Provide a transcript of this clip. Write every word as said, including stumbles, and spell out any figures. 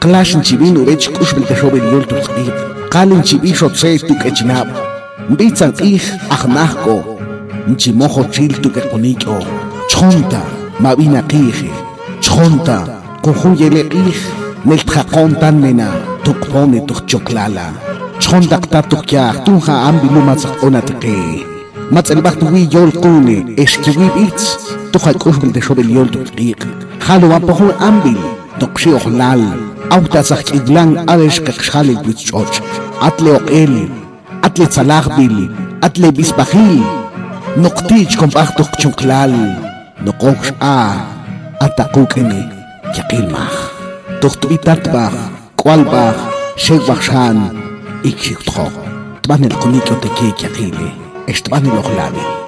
Clash chibin urech kushbil te shobel yol tu khid. Qalin chibi shot se tu kechnab. Bitzan ich akhnahko. Nchimojo chil tu kekoniko. Chonta mabina qih. Chonta kujuyele qih. Nel tqaqontan nena tukpone tukchoklala. Chonta qtatukya tunha ambilu matzaqonatqi. Matzelbaqtu wi yol qune eskiwi bits. Tuqa kushbil te shobel yol tu khid. Halu apohun ambil tuqshi ohlal. Autasach iglan aresh kakshali bitchoch. Atle oqel, atle tzalaqbil, atle bisbahil. Noqtich kompaqtuq chunklal. Noqosh a ataqukeni yaqilmaj. Tuqtubitatbaj, kwalbaj, shegbakshan, ikshikutjo. Tban el kunikyo teki yaqili, estban el ohlabi.